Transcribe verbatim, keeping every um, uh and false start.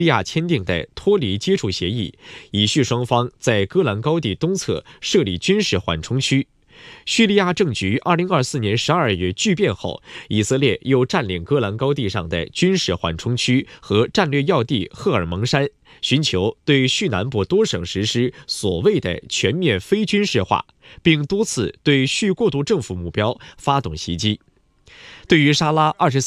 利亚签订的脱离接触协议，以叙双方在戈兰高地东侧设立军事缓冲区。叙利亚政局二零二四年十二月剧变后，以色列又占领戈兰高地上的军事缓冲区和战略要地赫尔蒙山，寻求对叙南部多省实施所谓的全面非军事化，并多次对叙过渡政府目标发动袭击。对于沙拉二十